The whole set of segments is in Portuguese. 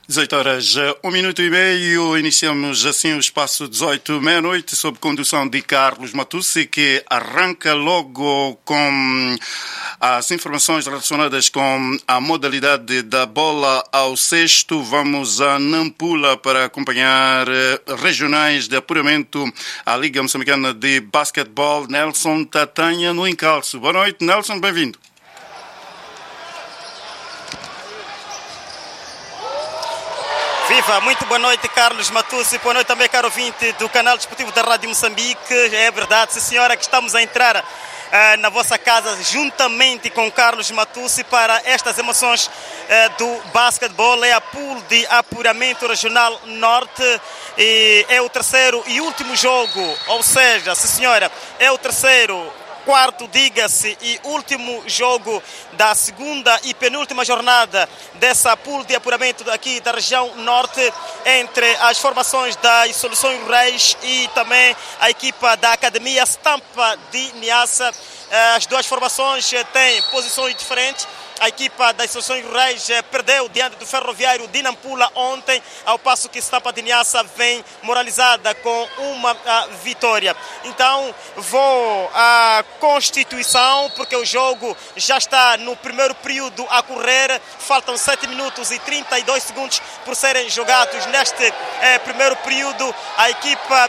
18 horas, 1 minuto e meio, iniciamos assim o espaço 18 meia-noite, sob condução de Carlos Matussi, que arranca logo com as informações relacionadas com a modalidade da bola ao cesto. Vamos a Nampula para acompanhar regionais de apuramento à Liga Moçambicana de Basquetebol. Nelson Tatanha no encalço. Boa noite, Nelson, bem-vindo. Viva, muito boa noite, Carlos Matussi, boa noite também, caro ouvinte do canal desportivo da Rádio Moçambique. É verdade, sim senhora, que estamos a entrar na vossa casa juntamente com Carlos Matussi para estas emoções do basquetebol. É a pool de apuramento regional norte e é o terceiro e último jogo, ou seja, sim senhora, é o terceiro, quarto, diga-se, e último jogo da segunda e penúltima jornada dessa pool de apuramento aqui da região norte, entre as formações das Soluções Rurais e também a equipa da Academia Stampa de Niassa. As duas formações têm posições diferentes. A equipa das Soluções Rurais perdeu diante do Ferroviário de Nampula ontem, ao passo que Stampa de Niassa vem moralizada com uma vitória. Então vou à Constituição, porque o jogo já está no primeiro período a correr. Faltam 7 minutos e 32 segundos por serem jogados neste primeiro período. A equipa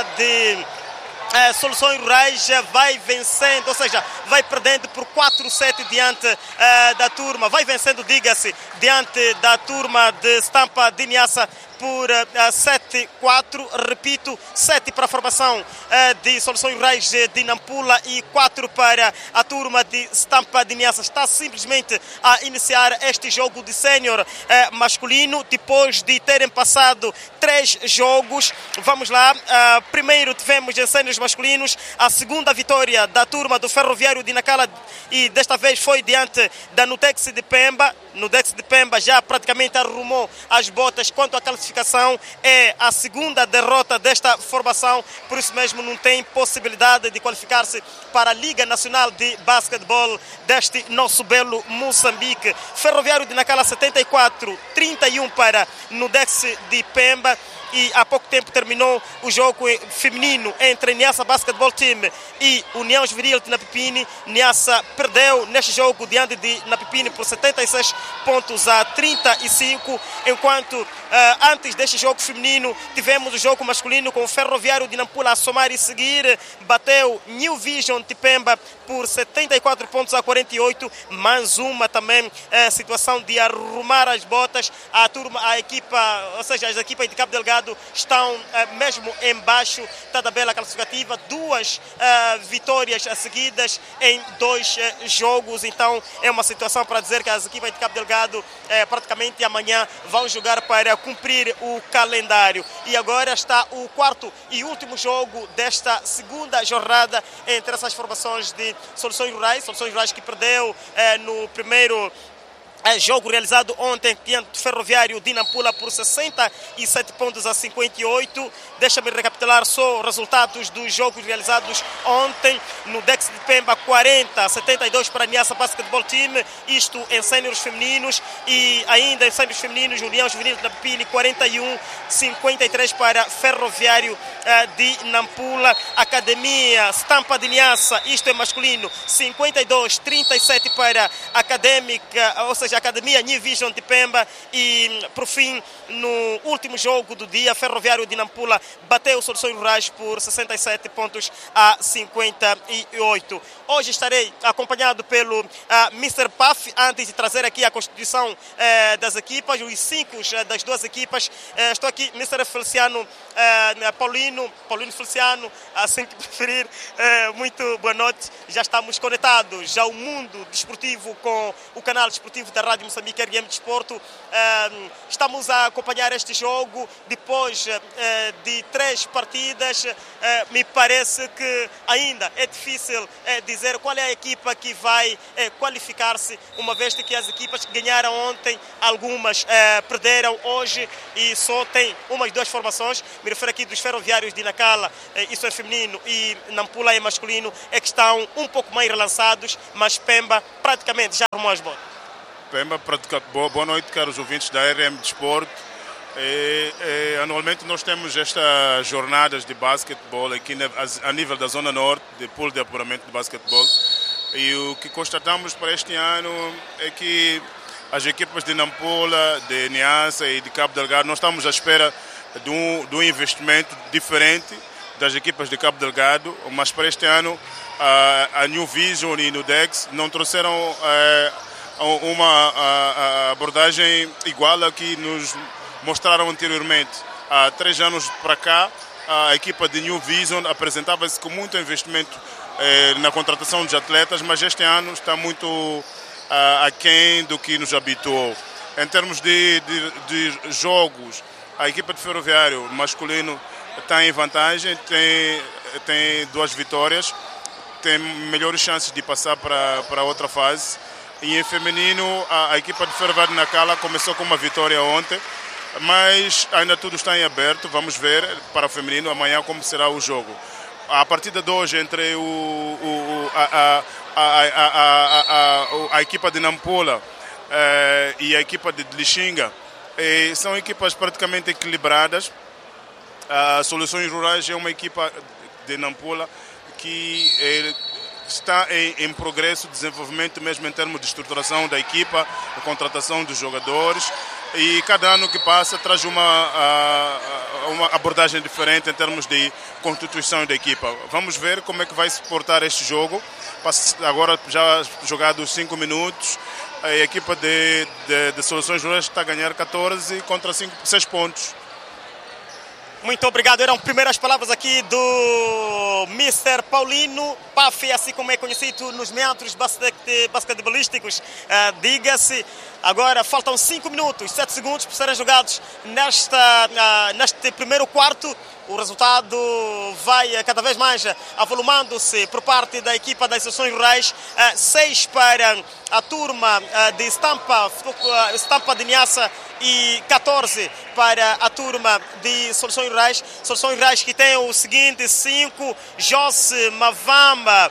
de Soluções Rurais vai vencendo, ou seja, vai perdendo por 4-7 diante da turma, vai vencendo, diga-se, diante da turma de Stampa de Niassa por 7-4, repito, 7 para a formação de Soluções Rurais de Nampula e 4 para a turma de Stampa de Niassa. Está simplesmente a iniciar este jogo de sénior masculino, depois de terem passado 3 jogos. Vamos lá, primeiro tivemos em séniores masculinos a segunda vitória da turma do Ferroviário de Nacala, e desta vez foi diante da Nudex de Pemba. Nudex de Pemba já praticamente arrumou as botas quanto à classificação. É a segunda derrota desta formação, por isso mesmo não tem possibilidade de qualificar-se para a Liga Nacional de Basquetebol deste nosso belo Moçambique. Ferroviário de Nacala 74-31 para Nudex de Pemba. E há pouco tempo terminou o jogo feminino entre Niassa Basketball Team e União Juvenil de Napipini. Niassa perdeu neste jogo diante de Napipini por 76-35, enquanto antes deste jogo feminino tivemos o jogo masculino com o Ferroviário de Nampula a somar e seguir. Bateu New Vision de Pemba por 74-48, mais uma também situação de arrumar as botas. A turma, a equipa, ou seja, as equipas de Cabo Delgado estão mesmo embaixo da tabela classificativa, 2 vitórias seguidas em 2 jogos. Então é uma situação para dizer que as equipas de Cabo Delgado praticamente amanhã vão jogar para cumprir o calendário. E agora está o quarto e último jogo desta segunda jornada entre essas formações de Soluções Rurais que perdeu no primeiro jogo realizado ontem diante do Ferroviário de Nampula por 67-58. Deixa-me recapitular só os resultados dos jogos realizados ontem. No Dex de Pemba, 40-72 para a Niassa Basketball Team, isto em séniores femininos. E ainda em séniores femininos, União Juvenil de Napipini, 41-53 para Ferroviário de Nampula. Academia Stampa de Niassa, isto é masculino, 52-37 para a Académica, ou seja, a Academia New Vision de Pemba. E por fim, no último jogo do dia, Ferroviário de Nampula bateu Soluções Rurais por 67-58. Hoje estarei acompanhado pelo Mr. Puff, antes de trazer aqui a constituição das equipas, os 5 das 2 equipas. Estou aqui, Mr. Feliciano Paulino Feliciano, assim que preferir. Muito boa noite. Já estamos conectados ao mundo desportivo com o canal desportivo da Rádio Moçambique, RM Desporto. Estamos a acompanhar este jogo depois de 3 partidas. Me parece que ainda é difícil dizer qual é a equipa que vai qualificar-se, uma vez que as equipas que ganharam ontem, algumas perderam hoje e só tem umas 2 formações. Me refiro aqui dos Ferroviários de Nacala, isso é feminino, e Nampula é masculino, é que estão um pouco mais relançados, mas Pemba praticamente já arrumou as bolas. Pemba. Boa noite, caros ouvintes da RM Desporto. Anualmente nós temos estas jornadas de basquetebol aqui a nível da Zona Norte, de pool de apuramento de basquetebol. E o que constatamos para este ano é que as equipas de Nampula, de Niassa e de Cabo Delgado, nós estamos à espera de um investimento diferente das equipas de Cabo Delgado, mas para este ano a New Vision e Nudex não trouxeram uma abordagem igual a que nos mostraram anteriormente. Há 3 anos para cá, a equipa de New Vision apresentava-se com muito investimento na contratação de atletas, mas este ano está muito aquém do que nos habituou. Em termos de jogos, a equipa de Ferroviário masculino está em vantagem, tem 2 vitórias, tem melhores chances de passar para outra fase. E em feminino, a equipa de Ferroviário Nacala começou com uma vitória ontem, mas ainda tudo está em aberto. Vamos ver para o feminino amanhã como será o jogo. A partida de hoje entre a equipa de Nampula e a equipa de Lixinga são equipas praticamente equilibradas. Soluções Rurais é uma equipa de Nampula que está em progresso de desenvolvimento, mesmo em termos de estruturação da equipa, a contratação dos jogadores, e cada ano que passa traz uma abordagem diferente em termos de constituição da equipa. Vamos ver como é que vai se portar este jogo. Agora já jogados 5 minutos, a equipa de Soluções Rurais está a ganhar 14 contra 6 pontos. Muito obrigado. Eram primeiras palavras aqui do Mr. Paulino Paf, assim como é conhecido nos meandros basquetebolísticos. Diga-se, agora faltam 5 minutos, 7 segundos para serem jogados neste primeiro quarto. O resultado vai cada vez mais avolumando-se por parte da equipa das Soluções Rurais. 6 para a turma de Estampa de Niassa e 14 para a turma de Soluções Rurais. Soluções Rurais que tem o seguinte: 5, José, Mavamba,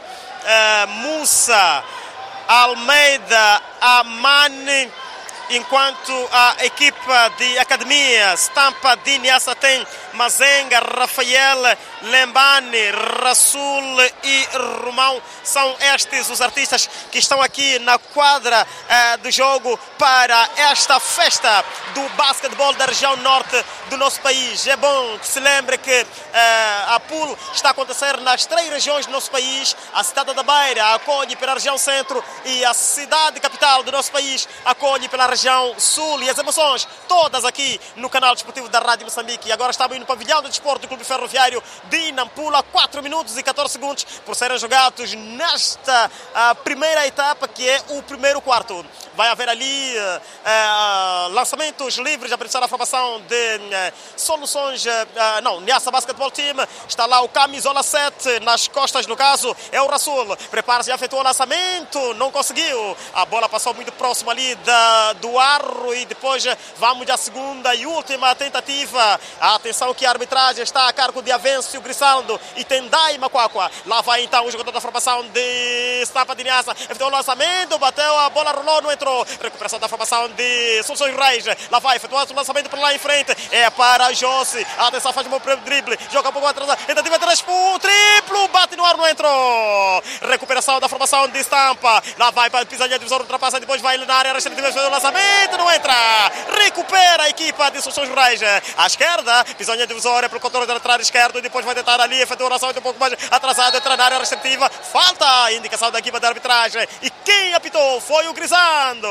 Mussa, Almeida, Amane, enquanto a equipa de Academia Estampa de Niassa tem Mazenga, Rafael, Lembane, Rasul e Romão. São estes os artistas que estão aqui na quadra do jogo para esta festa do basquetebol da região norte do nosso país. É bom que se lembre que a pool está a acontecer nas 3 regiões do nosso país. A cidade da Beira acolhe pela região centro e a cidade capital do nosso país acolhe pela região sul. E as emoções todas aqui no canal desportivo da Rádio Moçambique. E agora estamos no pavilhão de desporto do Clube Ferroviário de Nampula. 4 minutos e 14 segundos por serem jogados nesta primeira etapa, que é o primeiro quarto. Vai haver ali lançamentos livres, a precisar da formação de Soluções, Niassa Basketball Team. Está lá o camisola 7 nas costas, no caso é o Rasul. Prepara-se, já efetuou o lançamento, não conseguiu. A bola passou muito próximo ali do arro e depois vamos à segunda e última tentativa. Atenção que a arbitragem está a cargo de Avencio Grisaldo e Tendai Macuacua. Lá vai então o jogador da formação de Estampa de Niassa. Efetuou o lançamento, bateu, a bola rolou, não entrou. Recuperação da formação de Soluções Rurais. Lá vai, efetuou o lançamento por lá em frente. É para José. Atenção, faz um bom drible. Joga um pouco atrás. Tentativa de triplo. Bate no ar, não entrou. Recuperação da formação de Estampa. Lá vai para a pisadinha de visor, ultrapassa. Depois vai na área restritiva. O lançamento não entra. Recupera a equipa de Soluções Rurais. À esquerda, pisadinha divisória pelo controle da lateral esquerdo. E depois vai tentar ali, efetuar o lançamento um pouco mais atrasado. Entra na área restritiva. Falta indicação da equipa de arbitragem. E quem apitou foi o Grisando.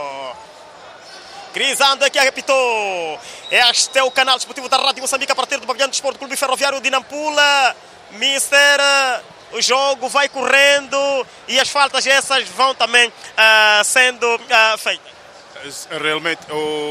Grisando é que apitou. Este é o canal desportivo da Rádio Moçambique a partir do pavilhão de desporto do Clube Ferroviário de Nampula. Mister, o jogo vai correndo e as faltas essas vão também sendo feitas. Realmente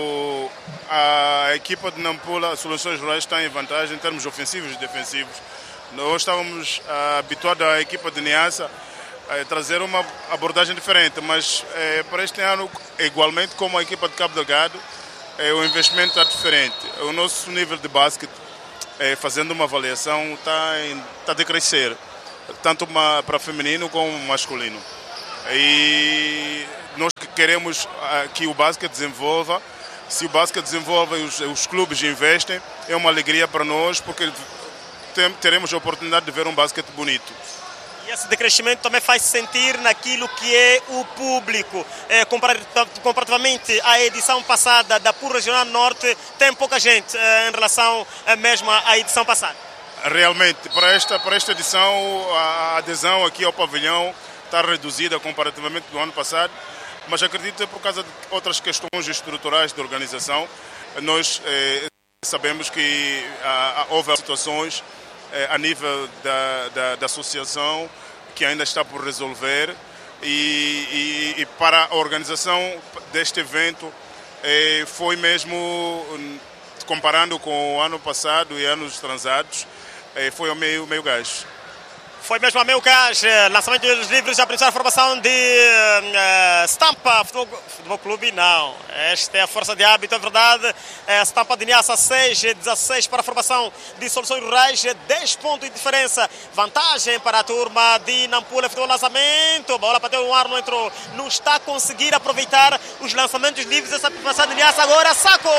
a equipa de Nampula, Soluções Rurais, está em vantagem em termos ofensivos e defensivos. Nós estávamos habituados à equipa de Niassa a trazer uma abordagem diferente, mas para este ano, igualmente como a equipa de Cabo Delgado, o investimento está diferente. O nosso nível de basquete, fazendo uma avaliação, está a decrescer, tanto para feminino como masculino. E nós queremos que o basquete desenvolva. Se o basquete desenvolve e os clubes investem, é uma alegria para nós, porque teremos a oportunidade de ver um basquete bonito. E esse decrescimento também faz sentir naquilo que é o público. Comparativamente à edição passada da PUR Regional Norte, tem pouca gente em relação mesmo à edição passada. Realmente, para esta edição, a adesão aqui ao pavilhão está reduzida comparativamente do ano passado, mas acredito que é por causa de outras questões estruturais de organização. Nós sabemos que houve situações a nível da associação que ainda está por resolver e para a organização deste evento foi mesmo, comparando com o ano passado e anos transados, foi ao meio gás. Foi mesmo a meio gás, lançamento dos livros, a primeira formação de Stampa Futebol Clube, não. Esta é a força de hábito, é verdade. Stampa de Niassa 6-16 para a formação de Soluções Rurais, 10 pontos de diferença. Vantagem para a turma de Nampula, futebol lançamento. A bola bateu no ar, não entrou. Não está a conseguir aproveitar os lançamentos livres dessa formação de Niassa. Agora, saco!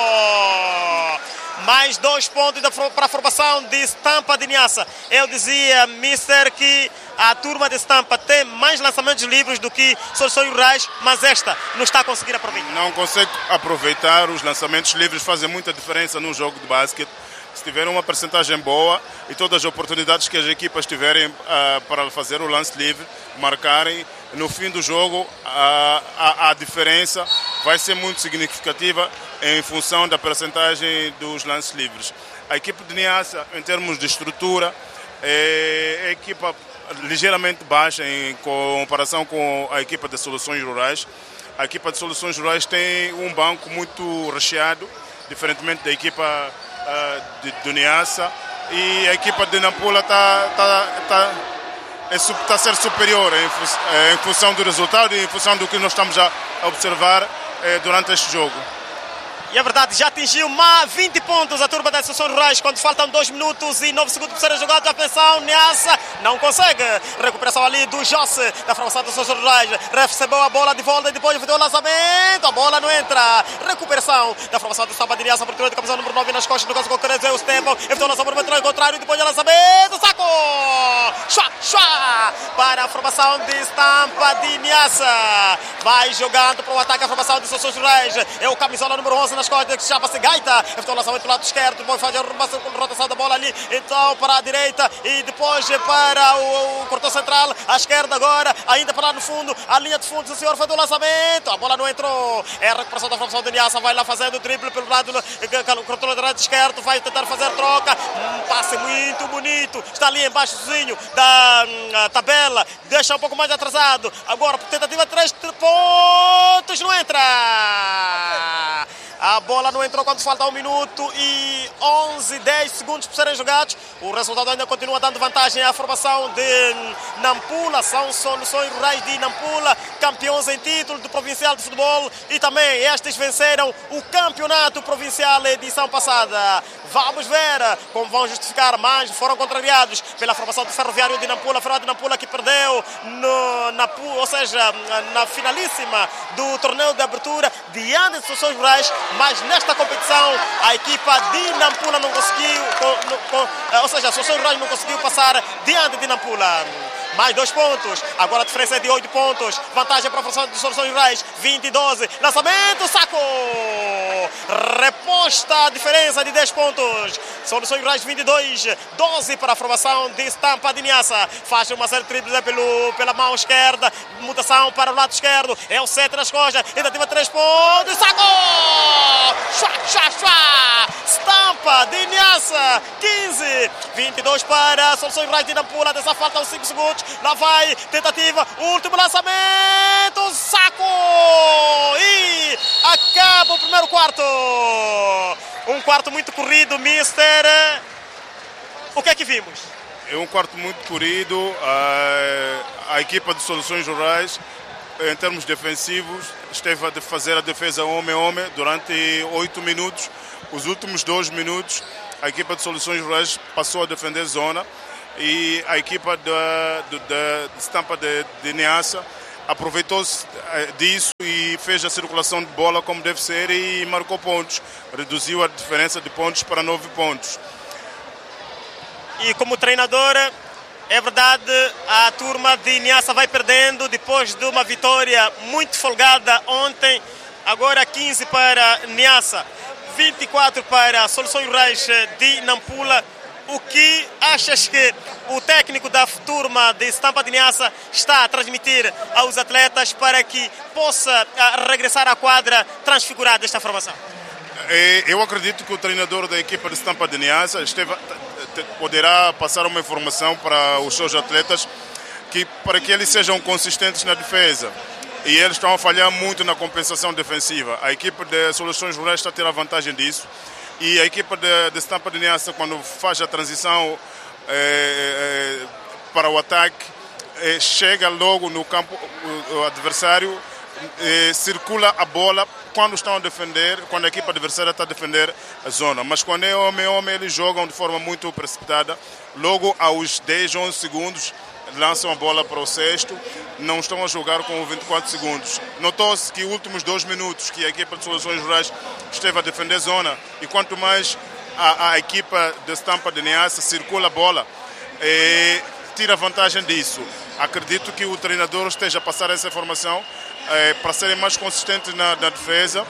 Mais 2 pontos para a formação de Stampa de Niassa. Eu dizia, mister, que a turma de Stampa tem mais lançamentos livres do que Soluções Rurais, mas esta não está a conseguir aproveitar. Não consegue aproveitar. Os lançamentos livres fazem muita diferença num jogo de basquete. Se tiverem uma percentagem boa e todas as oportunidades que as equipas tiverem para fazer o lance livre, marcarem, no fim do jogo a diferença vai ser muito significativa em função da percentagem dos lances livres. A equipe de Niassa, em termos de estrutura, é a equipa ligeiramente baixa em comparação com a equipa de Soluções Rurais. A equipa de Soluções Rurais tem um banco muito recheado, diferentemente da equipa de Niassa, e a equipa de Nampula está a ser superior em função do resultado e em função do que nós estamos a observar durante este jogo. E é verdade, já atingiu 20 pontos a turma das Soluções Rurais quando faltam 2 minutos e 9 segundos para serem jogados. Atenção, Niassa não consegue. Recuperação ali do José da formação das Soluções Rurais. Recebeu a bola de volta e depois deu o lançamento. A bola não entra. Recuperação da formação do Stampa de Niassa. Abertura de camisa número 9 nas costas do caso concorrente. É o Estevão. Evitou o lançamento para o contrário e depois o lançamento. Saco! Chua! Para a formação de Stampa de Niassa. Vai jogando para o ataque a formação de Soluções Rurais. É o camisola número 11 nas costas, que chama-se Gaita. Então o lançamento do lado esquerdo, depois faz a rotação da bola ali, então para a direita e depois para o cortão central, à esquerda agora, ainda para lá no fundo, a linha de fundo, o senhor faz o lançamento, a bola não entrou, é a recuperação da formação de Niassa, vai lá fazendo o drible pelo lado do cortão lateral esquerdo, vai tentar fazer troca, passe muito bonito, está ali embaixo da tabela, deixa um pouco mais atrasado, agora tentativa de 3 pontos, não entra. A bola não entrou quando falta 1 minuto e 10 segundos por serem jogados. O resultado ainda continua dando vantagem à formação de Nampula. São Soluções Rurais de Nampula, campeões em título do Provincial de Futebol. E também estes venceram o Campeonato Provincial edição passada. Vamos ver como vão justificar, mas foram contrariados pela formação do Ferroviário de Nampula. Ferroviário de Nampula que perdeu na finalíssima do torneio de abertura diante de Soluções Rurais. Mas nesta competição a equipa de Nampula não conseguiu, a Soluções Rurais não conseguiu passar diante de Nampula. Mais 2 pontos, agora a diferença é de 8 pontos, vantagem para a formação de Soluções Rurais, 20-12, lançamento, saco! Reposta a diferença de 10 pontos, Soluções Rurais 22-12 para a formação de Stampa de Niassa, faz uma série de triplos pela mão esquerda, mutação para o lado esquerdo, é o 7 nas costas, tentativa de 3 pontos, saco! Stampa de Niassa, 15-22 para Soluções Rurais de Nampula, dessa faltam 5 segundos. Lá vai, tentativa, último lançamento, saco! E acaba o primeiro quarto. Um quarto muito corrido, mister. O que é que vimos? É um quarto muito corrido. A equipa de Soluções Rurais, em termos defensivos, esteve a fazer a defesa homem-homem durante 8 minutos. Os últimos 2 minutos, a equipa de Soluções Rurais passou a defender zona. E a equipa de Stampa de Niassa aproveitou-se disso e fez a circulação de bola como deve ser e marcou pontos. Reduziu a diferença de pontos para 9 pontos. E como treinador, é verdade, a turma de Niassa vai perdendo depois de uma vitória muito folgada ontem. Agora 15 para Niassa, 24 para Soluções Rurais de Nampula. O que achas que o técnico da turma de Stampa de Niassa está a transmitir aos atletas para que possa regressar à quadra transfigurada desta formação? Eu acredito que o treinador da equipa de Stampa de Niassa poderá passar uma informação para os seus atletas para que eles sejam consistentes na defesa. E eles estão a falhar muito na compensação defensiva. A equipa de Soluções Rurais está a ter a vantagem disso. E a equipa de Stampa de Niassa, quando faz a transição para o ataque, chega logo no campo, o adversário circula a bola quando estão a defender, quando a equipa adversária está a defender a zona. Mas quando é homem-homem, eles jogam de forma muito precipitada. Logo aos 10, 11 segundos, lançam a bola para o cesto, não estão a jogar com 24 segundos. Notou-se que os últimos 2 minutos que a equipa de Soluções Rurais esteve a defender a zona, e quanto mais a equipa de Stampa de Niassa circula a bola, tira vantagem disso. Acredito que o treinador esteja a passar essa informação para serem mais consistentes na defesa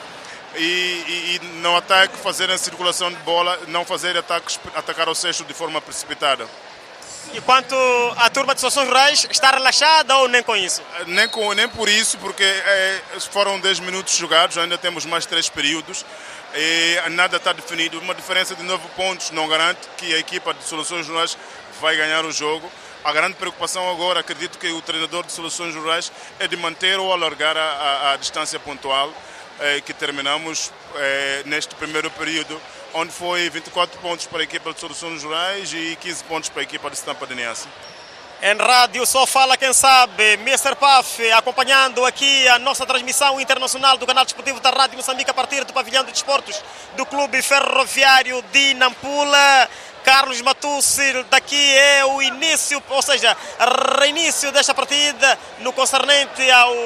e no ataque fazerem a circulação de bola, não fazer atacar o cesto de forma precipitada. E quanto à turma de Soluções Rurais, está relaxada ou nem com isso? Nem por isso, porque foram 10 minutos jogados, ainda temos mais 3 períodos e nada está definido. Uma diferença de 9 pontos não garante que a equipa de Soluções Rurais vai ganhar o jogo. A grande preocupação agora, acredito que o treinador de Soluções Rurais é de manter ou alargar a distância pontual que terminamos neste primeiro período, onde foi 24 pontos para a equipa de Soluções Rurais e 15 pontos para a equipa de Stampa de Niassa. Em rádio só fala quem sabe. Mr. Paf, acompanhando aqui a nossa transmissão internacional do canal desportivo da Rádio Moçambique a partir do pavilhão de desportos do Clube Ferroviário de Nampula. Carlos Matucci, daqui é o início, ou seja, reinício desta partida no concernente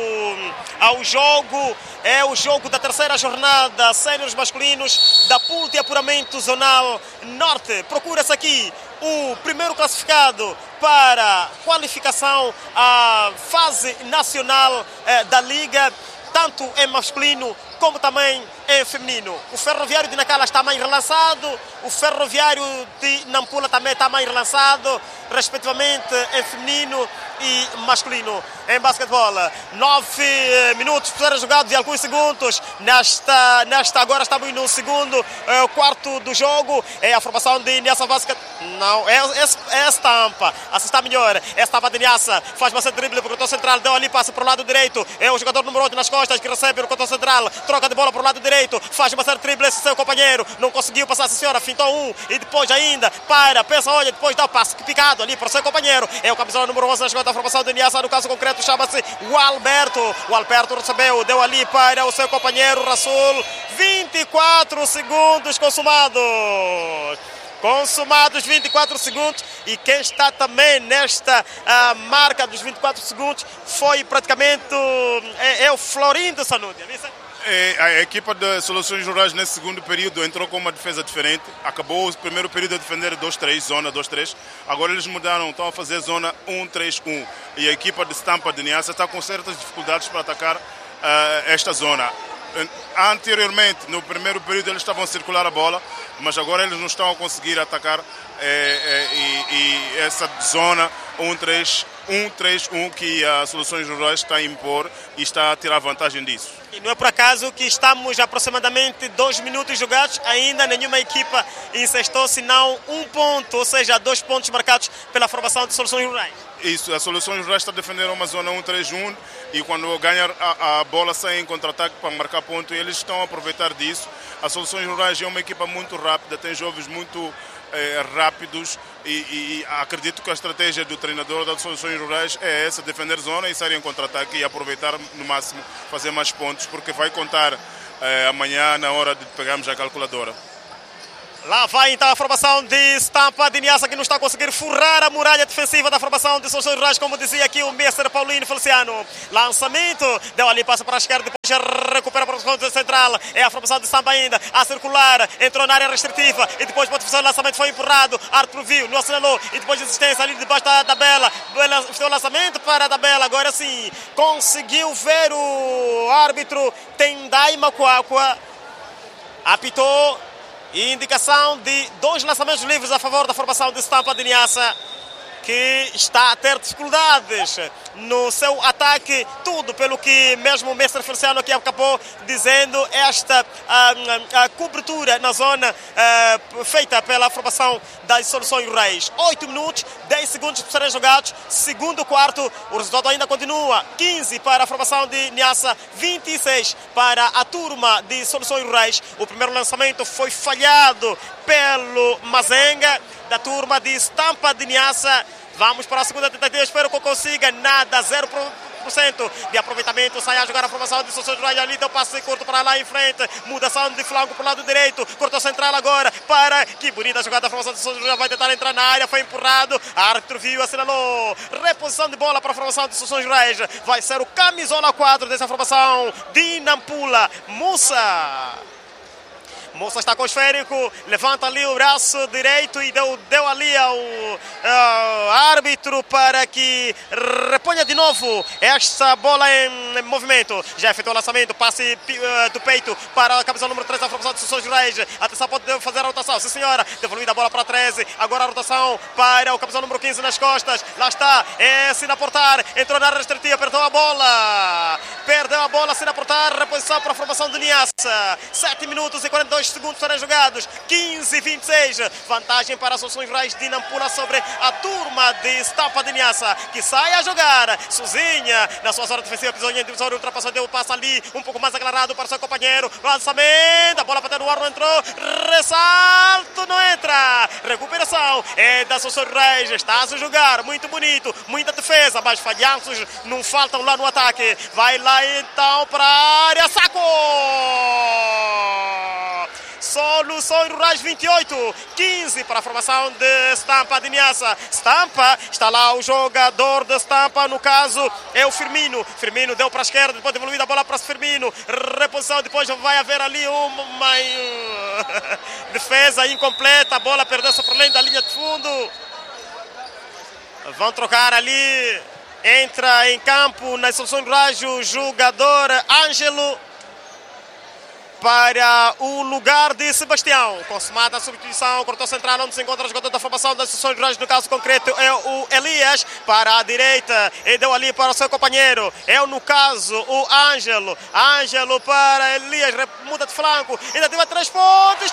ao jogo. É o jogo da terceira jornada, séniores masculinos da pool de apuramento zonal norte. Procura-se aqui o primeiro classificado para qualificação à fase nacional da Liga, tanto em masculino como também em feminino. O Ferroviário de Nacala está mais relançado, o Ferroviário de Nampula também está mais relançado, respectivamente em feminino e masculino. Em basquetebol, 9 minutos por ser jogados e alguns segundos. Nesta agora estamos no segundo quarto do jogo. É a formação de Niassa Basket. Não, é Stampa. Essa está melhor. É Stampa de Niassa. Faz bastante drible para o corredor central. Deu ali, passa para o lado direito. É o jogador número 8 nas costas que recebe o corredor central. Troca de bola para o lado direito. Faz bastante drible esse seu companheiro. Não conseguiu passar, essa senhora. Fintou um. E depois ainda pensa, olha, depois dá o passe picado ali para o seu companheiro. É o camisola número 11 na jogada da formação de Niassa. No caso concreto chama-se o Alberto. O Alberto recebeu, deu ali para o seu companheiro Rasul. 24 segundos consumados. Consumados 24 segundos. E quem está também nesta marca dos 24 segundos foi praticamente o Florindo Sanudia. A equipa de Soluções Rurais nesse segundo período entrou com uma defesa diferente. Acabou o primeiro período a defender 2-3, zona 2-3. Agora eles mudaram, estão a fazer zona 1-3-1. E a equipa de Stampa de Niassa está com certas dificuldades para atacar esta zona. Anteriormente, no primeiro período, eles estavam a circular a bola, mas agora eles não estão a conseguir atacar e essa zona 1-3-1 que a Soluções Rurais está a impor e está a tirar vantagem disso. E não é por acaso que estamos aproximadamente 2 minutos jogados, ainda nenhuma equipa incestou, senão 1 ponto, ou seja, 2 pontos marcados pela formação de Soluções Rurais. Isso, a Soluções Rurais está a defender uma zona 1-3-1 e quando ganhar a bola sai em contra-ataque para marcar ponto e eles estão a aproveitar disso. A Soluções Rurais é uma equipa muito rápida, tem jovens muito rápidos e acredito que a estratégia do treinador das Soluções Rurais é essa, defender zona e sair em contra-ataque e aproveitar no máximo, fazer mais pontos, porque vai contar amanhã na hora de pegarmos a calculadora. Lá vai então a formação de Stampa de Niassa, que não está a conseguir furar a muralha defensiva da formação de Soluções Rurais, como dizia aqui o mestre Paulino Feliciano. Lançamento, deu ali, passa para a esquerda, depois recupera para a formação central. É a formação de Stampa ainda a circular, entrou na área restritiva e depois pode fazer o lançamento, foi empurrado. Árbitro viu, não assinalou e depois de insistência ali debaixo da tabela. Fez o lançamento para a tabela. Agora sim, conseguiu ver o árbitro Tendai Macuacua, apitou. Indicação de 2 lançamentos livres a favor da formação de Stampa de Niassa, que está a ter dificuldades no seu ataque, tudo pelo que mesmo o mestre Feliciano aqui acabou dizendo, esta a cobertura na zona feita pela formação das Soluções Rurais. 8 minutos, 10 segundos serem jogados, segundo quarto, o resultado ainda continua, 15 para a formação de Niassa, 26 para a turma de Soluções Rurais. O primeiro lançamento foi falhado pelo Mazenga, da turma de Stampa de Niassa. Vamos para a segunda tentativa, espero que eu consiga. Nada, 0% de aproveitamento. Sai a jogar a formação de Soluções Rurais. Ali deu passe curto para lá em frente. Mudação de flanco para o lado direito. Cortou central agora para... Que bonita jogada da formação de Soluções Rurais. Vai tentar entrar na área, foi empurrado. Árbitro viu, assinalou. Reposição de bola para a formação de Soluções Rurais. Vai ser o camisola 4 dessa formação de Nampula. Moça está com o esférico, levanta ali o braço direito e deu ali ao árbitro para que reponha de novo esta bola em movimento. Já efetuou o lançamento, passe do peito para a cabeça número 3 da formação de Soluções Rurais. Atenção, pode fazer a rotação, sim senhora, devolvida a bola para 13, agora a rotação para o cabeça número 15 nas costas. Lá está, é Sina Portar, entrou na área restritiva, perdeu a bola, Sina Portar, reposição para a formação de Niassa. 7 minutos e 42 segundos serão jogados, 15-26, vantagem para as Soluções Rurais de Nampula sobre a turma de Stampa de Niassa, que sai a jogar sozinha na sua zona defensiva. Pisou em divisório, ultrapassou, deu o passo ali um pouco mais aclarado para o seu companheiro. Lançamento, a bola para no ar, não entrou, ressalto, não entra. Recuperação é da Soluções Rurais, está a jogar, muito bonito, muita defesa, mas falhanços não faltam lá no ataque. Vai lá então para a área, saco! Soluções Rurais 28, 15 para a formação de Stampa de Niassa. Stampa, está lá o jogador de Stampa, no caso é o Firmino. Firmino deu para a esquerda, depois devolvida a bola para o Firmino. Reposição, depois vai haver ali uma defesa incompleta. A bola perdeu-se por além da linha de fundo. Vão trocar ali. Entra em campo nas Soluções Rurais o jogador Ângelo para o lugar de Sebastião. Consumada a substituição, cortou central onde se encontra o jogador da formação das Soluções Rurais, no caso concreto é o Elias, para a direita e deu ali para o seu companheiro, é no caso o Ângelo para Elias, muda de flanco, ainda teve 3 pontos.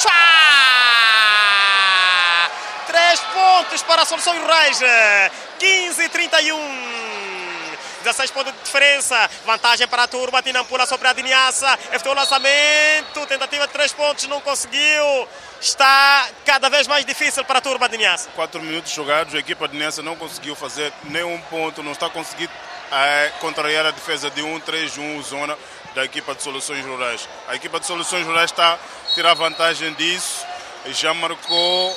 3 pontos para as Soluções Rurais, 15-31. 16 pontos de diferença, vantagem para a turma de Nampula sobre a de Niassa. Efetuou o lançamento, tentativa de 3 pontos, não conseguiu. Está cada vez mais difícil para a turma de Niassa. 4 minutos jogados, a equipa de Niassa não conseguiu fazer nenhum ponto, não está conseguindo contrariar a defesa de 1-3-1 zona da equipa de Soluções Rurais. A equipa de Soluções Rurais está a tirar vantagem disso, já marcou,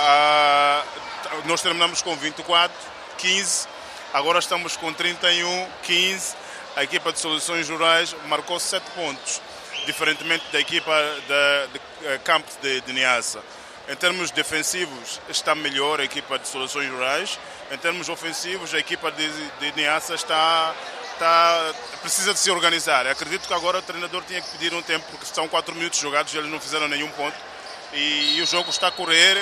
nós terminamos com 24-15. Agora estamos com 31-15. A equipa de Soluções Rurais marcou 7 pontos, diferentemente da equipa de Campos de Niassa. Em termos defensivos, está melhor a equipa de Soluções Rurais. Em termos ofensivos, a equipa de Niassa precisa de se organizar. Eu acredito que agora o treinador tinha que pedir um tempo, porque são 4 minutos jogados e eles não fizeram nenhum ponto. E o jogo está a correr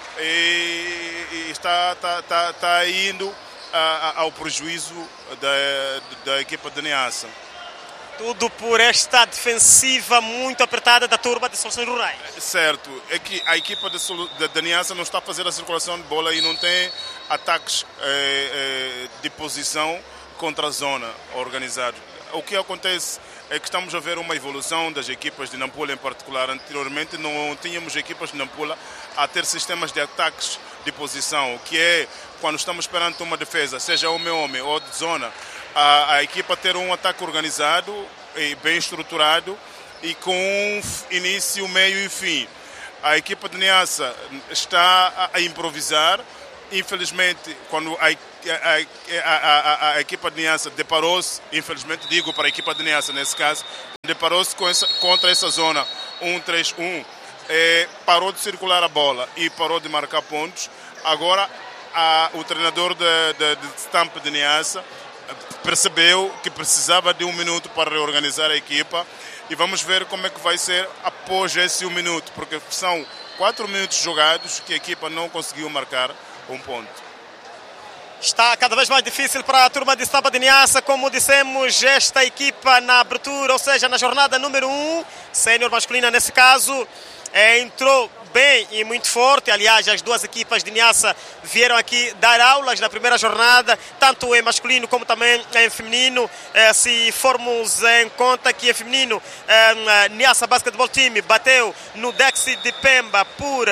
e está indo ao prejuízo da equipa de Niassa. Tudo por esta defensiva muito apertada da turma de Soluções Rurais. Certo, é que a equipa de Niassa não está a fazer a circulação de bola e não tem ataques de posição contra a zona organizado. O que acontece é que estamos a ver uma evolução das equipas de Nampula em particular. Anteriormente não tínhamos equipas de Nampula a ter sistemas de ataques de posição, que é quando estamos perante uma defesa, seja homem-homem ou de zona, a equipa ter um ataque organizado e bem estruturado e com início, meio e fim. A equipa de Niassa está a improvisar. Infelizmente, quando a equipa de Niassa deparou-se, infelizmente digo para a equipa de Niassa nesse caso, deparou-se contra essa zona 1-3-1, parou de circular a bola e parou de marcar pontos. Agora o treinador de Stampa de Niassa percebeu que precisava de 1 minuto para reorganizar a equipa e vamos ver como é que vai ser após esse 1 minuto, porque são 4 minutos jogados que a equipa não conseguiu marcar um ponto. Está cada vez mais difícil para a turma de Stampa de Niassa, como dissemos, esta equipa na abertura, ou seja, na jornada número 1, sénior masculina nesse caso, entrou bem e muito forte. Aliás, as duas equipas de Niassa vieram aqui dar aulas na primeira jornada, tanto em masculino como também em feminino. Se formos em conta que em feminino, Niassa Basketball Team bateu no Dexy de Pemba por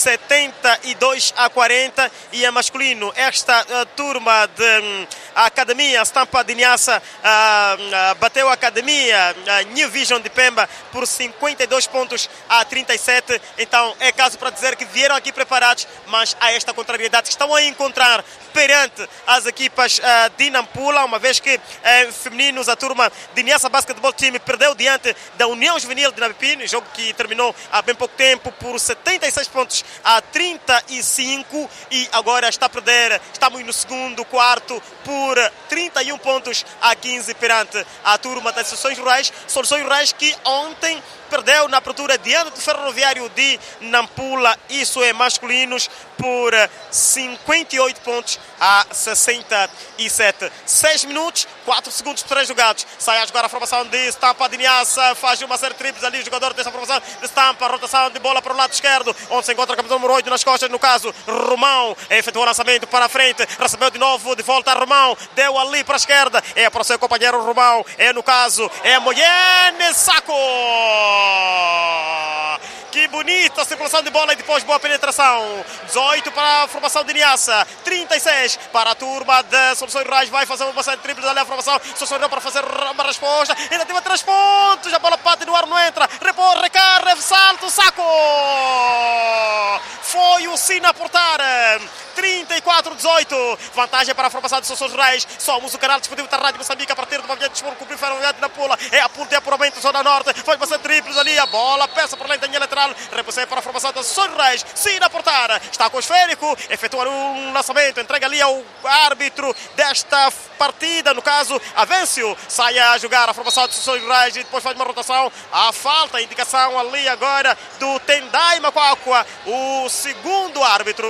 72-40, e em masculino esta turma de Academia Stampa de Niassa bateu a Academia New Vision de Pemba por 52-37. Então é caso para dizer que vieram aqui preparados, mas há esta contrariedade que estão a encontrar perante as equipas de Nampula, uma vez que femininos, a turma de Niassa Basketball Team perdeu diante da União Juvenil de Nabipino, jogo que terminou há bem pouco tempo por 76-35, e agora está a perder, estamos no segundo quarto, por 31-15 perante a turma das Soluções Rurais que ontem perdeu na abertura diante do Ferroviário de Nampula, isso é masculinos, por 58-67. 6 minutos, 4 segundos, 3 jogados. Sai a jogar a formação de Stampa de Niassa, faz uma série de triplos ali, o jogador dessa formação de Stampa, rotação de bola para o lado esquerdo, onde se encontra a camisa número 8 nas costas, no caso, Romão, efetuou o lançamento para a frente, recebeu de novo, de volta a Romão, deu ali para a esquerda, é para o seu companheiro Romão, no caso, é Moyene Saco! Que bonita circulação de bola e depois boa penetração. 18 para a formação de Niassa, 36 para a turma de Soluções Rurais. Vai fazer uma série de triplos ali a formação. Soluções Rurais para fazer uma resposta. Ainda tem 3 pontos. A bola bate no ar, não entra. Repor, recarga, salto, Saco! Foi o Sina a portar. 34-18. Vantagem para a formação de Soluções Rurais. Somos o canal disponível da Rádio Moçambique a partir do movimento de Esporo, cumprir Ferroviário na Pula. É a Pula de apuramento, Zona Norte. Foi uma série de triplos ali. A bola peça por lenta linha lateral. Repoussei para a formação da Soluções Rurais. Sina a portar. Está com o esférico. Efetua um lançamento. Entrega ali ao árbitro desta partida. No caso, Avêncio. Sai a jogar a formação de Soluções Rurais e depois faz uma rotação. A falta, a indicação ali agora do Tendai Macuacua, o segundo árbitro.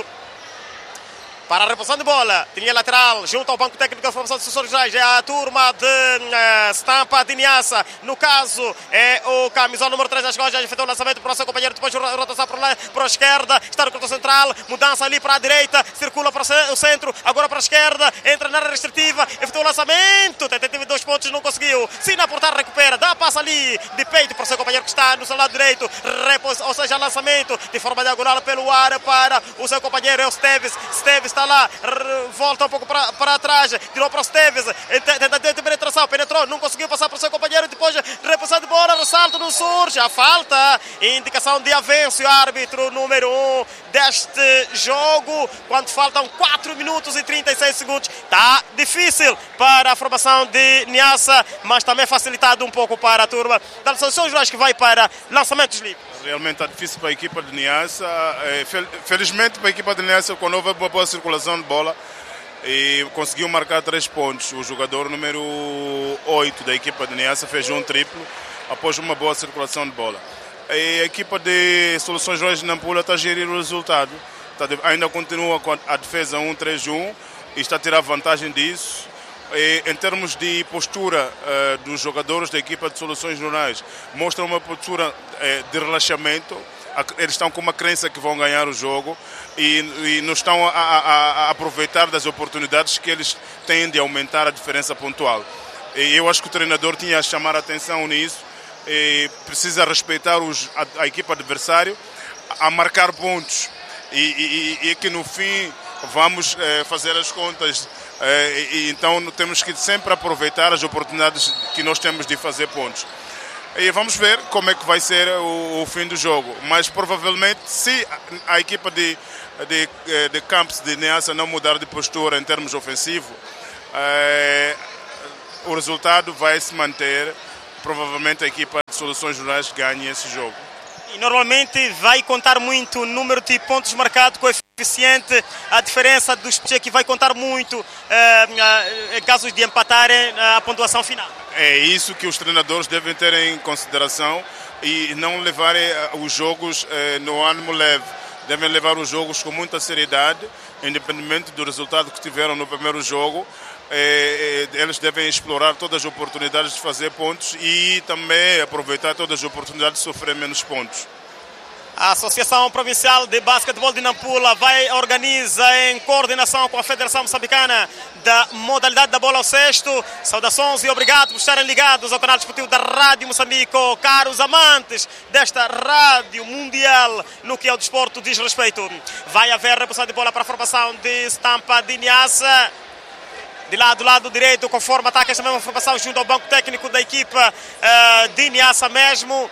Para a reposição de bola, linha lateral, junto ao banco técnico da formação de Soluções Rurais, é a turma de Stampa de Niassa. No caso, é o camisão número 3 das costas, efetuou o lançamento para o seu companheiro, depois rotação para a esquerda, está no corredor central, mudança ali para a direita, circula para o centro, agora para a esquerda, entra na área restritiva, efetuou o lançamento, teve 2 pontos, não conseguiu. Sina a portar, recupera, dá a passa ali de peito para o seu companheiro que está no seu lado direito, ou seja, lançamento de forma diagonal pelo ar para o seu companheiro, é o Steves. Está lá, volta um pouco para trás, tirou para o Steves, tentativa de penetração, penetrou, não conseguiu passar para o seu companheiro, depois repassar de bola, ressalto, não surge, a falta, indicação de Avêncio, árbitro número 1 deste jogo, quando faltam 4 minutos e 36 segundos, está difícil para a formação de Niassa, mas também facilitado um pouco para a turma da Soluções Rurais, que vai para lançamentos livres. Realmente está difícil para a equipa de Niassa. Felizmente para a equipa de Niassa, quando houve uma boa circulação de bola, e conseguiu marcar 3 pontos. O jogador número 8 da equipa de Niassa fez um triplo após uma boa circulação de bola. E a equipa de Soluções Rurais de Nampula está a gerir o resultado. Ainda continua com a defesa 1-3-1 e está a tirar vantagem disso. E, em termos de postura dos jogadores da equipa de Soluções Rurais, mostra uma postura de relaxamento. Eles estão com uma crença que vão ganhar o jogo e não estão a aproveitar das oportunidades que eles têm de aumentar a diferença pontual. E eu acho que o treinador tinha a chamar a atenção nisso. E precisa respeitar a equipa adversária, a marcar pontos e que no fim vamos fazer as contas. Então temos que sempre aproveitar as oportunidades que nós temos de fazer pontos. E vamos ver como é que vai ser o fim do jogo. Mas provavelmente, se a equipa de Campos de Niassa não mudar de postura em termos ofensivos, o resultado vai se manter. Provavelmente a equipa de Soluções Rurais ganha esse jogo. E normalmente vai contar muito o número de pontos marcados, coeficiente, a diferença dos que vai contar muito em casos de empatarem a pontuação final. É isso que os treinadores devem ter em consideração e não levarem os jogos no ânimo leve. Devem levar os jogos com muita seriedade, independente do resultado que tiveram no primeiro jogo. Eles devem explorar todas as oportunidades de fazer pontos e também aproveitar todas as oportunidades de sofrer menos pontos. A Associação Provincial de Basquetebol de Nampula organiza em coordenação com a Federação Moçambicana da modalidade da bola ao cesto. Saudações e obrigado por estarem ligados ao canal desportivo da Rádio Moçambique, caros amantes desta rádio mundial no que ao desporto diz respeito. Vai haver reposição de bola para a formação de Stampa de Niassa. De lado, do lado direito, conforme ataca esta mesma formação junto ao banco técnico da equipa de Niassa mesmo.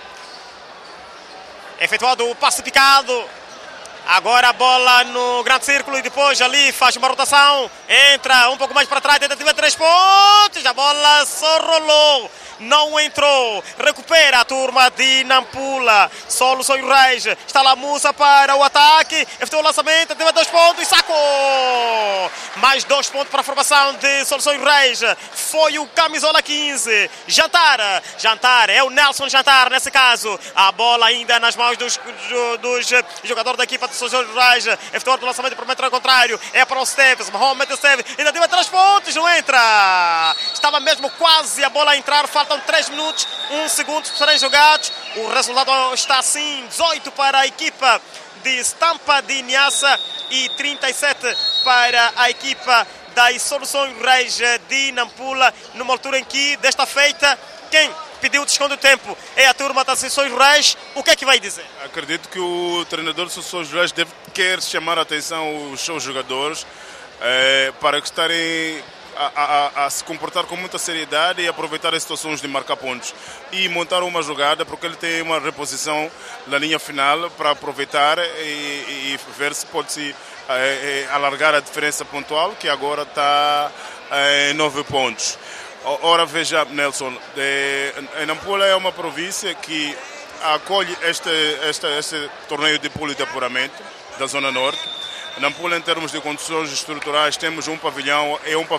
Efetuado o passe picado. Agora a bola no grande círculo e depois ali faz uma rotação. Entra um pouco mais para trás, tentativa de 3 pontos. A bola só rolou. Não entrou, recupera a turma de Nampula. Soluções Rurais, está lá Musa para o ataque, efetuou o lançamento, teve 2 pontos e sacou. Mais 2 pontos para a formação de Soluções Rurais. Foi o camisola 15, Jantar, é o Nelson Jantar nesse caso. A bola ainda nas mãos dos jogadores da equipa de Soluções Rurais. Efetuou o lançamento para o metro contrário, é para o Steves, Mohamed Steves, ainda teve 3 pontos, não entra. Estava mesmo quase a bola a entrar, faltam 3 minutos, 1 segundo para serem jogados. O resultado está assim: 18 para a equipa de Stampa de Niassa e 37 para a equipa das Soluções Rurais de Nampula, numa altura em que, desta feita, quem pediu o desconto do tempo é a turma das Soluções Rurais. O que é que vai dizer? Acredito que o treinador de Soluções Rurais quer chamar a atenção aos seus jogadores para que estarem a se comportar com muita seriedade e aproveitar as situações de marcar pontos e montar uma jogada, porque ele tem uma reposição na linha final para aproveitar e ver se pode-se alargar a diferença pontual, que agora está em 9 pontos. Ora, veja, Nelson, Nampula é uma província que acolhe este torneio de pulo de apuramento da Zona Norte. Nampula, em termos de condições estruturais, temos um pavilhão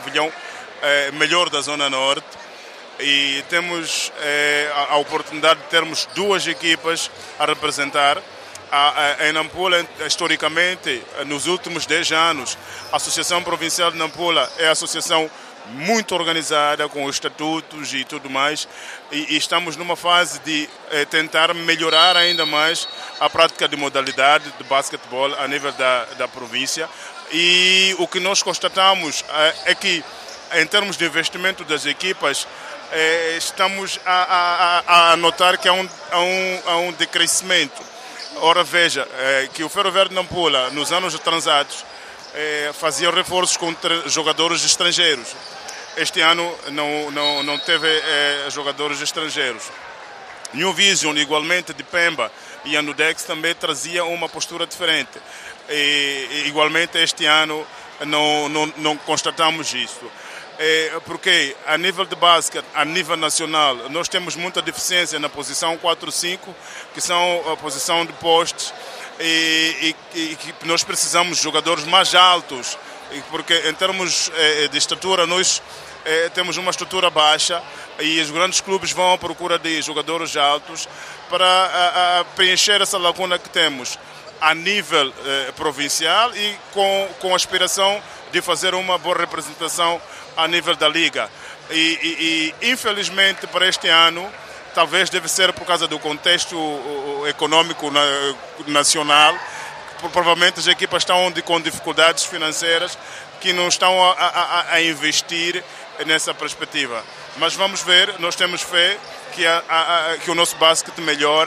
melhor da Zona Norte e temos a oportunidade de termos 2 equipas a representar. Em Nampula, historicamente, nos últimos 10 anos, a Associação Provincial de Nampula é a associação muito organizada, com os estatutos e tudo mais, e estamos numa fase de tentar melhorar ainda mais a prática de modalidade de basquetebol a nível da província. E o que nós constatamos é que, em termos de investimento das equipas, estamos a notar que há um decrescimento. Ora, veja, que o Ferroviário de Nampula, nos anos transados, fazia reforços com jogadores estrangeiros. Este ano não teve jogadores estrangeiros. New Vision, igualmente de Pemba, e a Nudex também trazia uma postura diferente. E igualmente este ano não constatamos isso. Porque a nível de basquete, a nível nacional, nós temos muita deficiência na posição 4-5, que são a posição de postes, e que nós precisamos de jogadores mais altos, porque em termos de estatura nós temos uma estrutura baixa e os grandes clubes vão à procura de jogadores altos para preencher essa lacuna que temos a nível provincial e com a aspiração de fazer uma boa representação a nível da Liga. E infelizmente para este ano, talvez deve ser por causa do contexto econômico nacional, provavelmente as equipas estão com dificuldades financeiras que não estão a investir nessa perspectiva. Mas vamos ver, nós temos fé que o nosso basquete melhora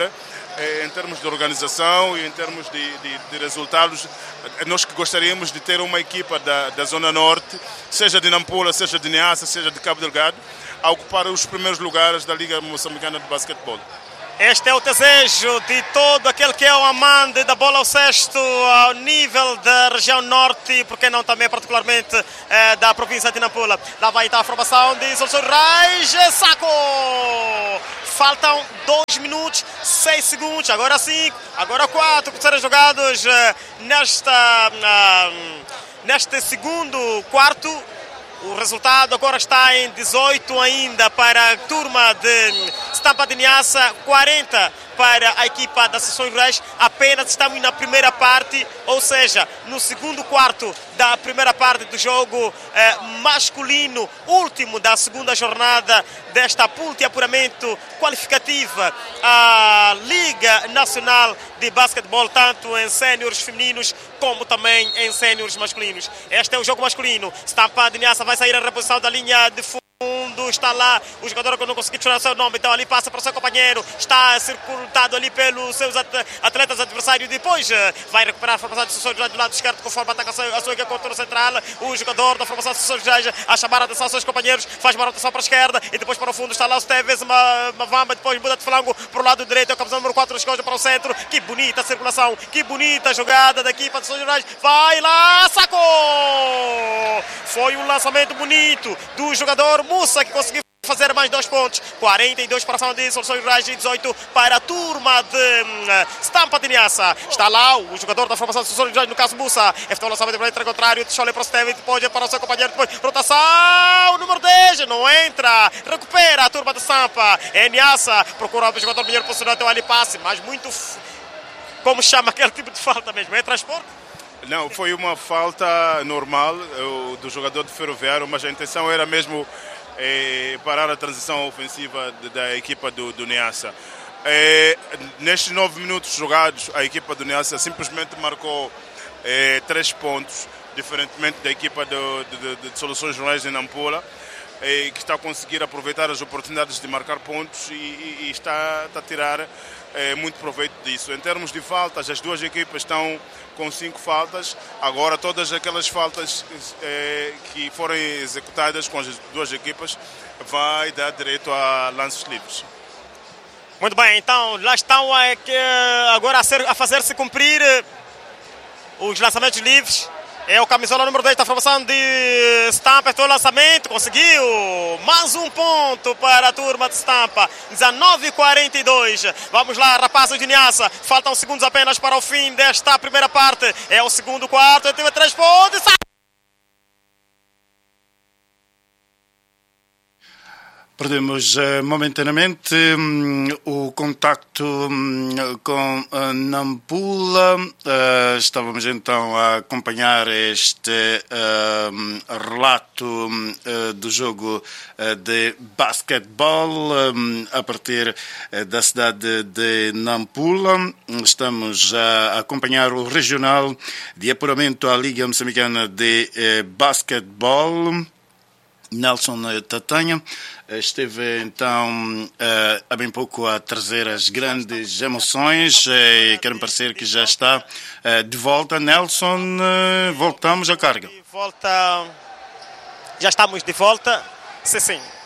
em termos de organização e em termos de resultados. Nós que gostaríamos de ter uma equipa da Zona Norte, seja de Nampula, seja de Niassa, seja de Cabo Delgado, a ocupar os primeiros lugares da Liga Moçambicana de Basquetebol. Este é o desejo de todo aquele que é o amante da bola ao cesto ao nível da região norte, porque não também particularmente da província de Nampula. Lá vai estar a formação de Soluções Rurais, Saco! Faltam 2 minutos, 6 segundos, agora 5, agora 4 por serem jogados neste segundo quarto. O resultado agora está em 18 ainda para a turma de Stampa de Niassa, 40 para a equipa das Soluções Rurais. Apenas estamos na primeira parte, ou seja, no segundo quarto da primeira parte do jogo masculino, último da segunda jornada desta pool de apuramento qualificativa à Liga Nacional de Basquetebol, tanto em séniores femininos como também em séniores masculinos. Este é o jogo masculino. Stampa de Niassa vai sair a reposição da linha de fundo. Está lá o jogador que não conseguiu tirar o seu nome, então ali passa para o seu companheiro, está circundado ali pelos seus atletas adversários. Depois vai recuperar a formação de Soluções do lado esquerdo, conforme ataca a sua equipe contra o central. O jogador da formação de Soluções a chamar a atenção aos seus companheiros, faz uma rotação para a esquerda e depois para o fundo. Está lá o Steves Mavamba, depois muda de flanco para o lado direito. É o campeão número 4, escolhe para o centro. Que bonita circulação, que bonita jogada da equipa de Soluções. Vai lá, sacou! Foi um lançamento bonito do jogador Mussa, que conseguiu fazer mais 2 pontos. 42 para a ação de Soluções Rurais e 18 para a turma de Stampa de Niassa. Está lá o jogador da formação de Soluções Rurais, no caso Mussa. Este é o lançamento de direita contrário. Deixou para o Steven, depois para o seu companheiro. Depois rotação, número 10, não entra. Recupera a turma de Stampa. É Niassa, procura o jogador melhor posicionado. Então ali passe, mas muito, como chama aquele tipo de falta mesmo? É transporte? Não, foi uma falta normal do jogador de Ferroviário, mas a intenção era mesmo parar a transição ofensiva da equipa do Niassa. Nestes 9 minutos jogados, a equipa do Niassa simplesmente marcou 3 pontos, diferentemente da equipa de Soluções Rurais de Nampula, que está a conseguir aproveitar as oportunidades de marcar pontos e está a tirar muito proveito disso. Em termos de faltas, as duas equipas estão com 5 faltas. Agora todas aquelas faltas que forem executadas com as duas equipas vai dar direito a lances livres. Muito bem, então lá estão agora a fazer-se cumprir os lançamentos livres. É o camisola número 10 da formação de Stampa. Este é o lançamento, conseguiu mais 1 ponto para a turma de Stampa. 19:42. Vamos lá, rapazes de Niassa. Faltam segundos apenas para o fim desta primeira parte. É o segundo quarto. Ele teve 3 pontos. Perdemos momentaneamente o contacto com Nampula. Estávamos então a acompanhar este relato do jogo de basquetebol a partir da cidade de Nampula. Estamos a acompanhar o regional de apuramento à Liga Moçambicana de Basquetebol. Nelson Tatanha esteve então há bem pouco a trazer as grandes emoções e quer parecer que já está de volta. Nelson, voltamos à carga. Já estamos de volta, sim.